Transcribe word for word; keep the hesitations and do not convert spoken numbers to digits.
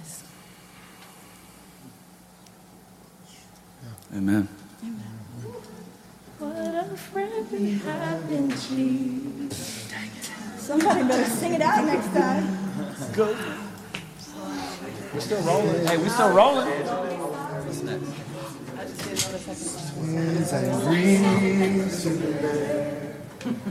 Jesus. Amen. What a friend we have in Jesus. Somebody better sing it out next time. Good. We're still rolling. Hey, we're still rolling. What's next? Winds and breeze.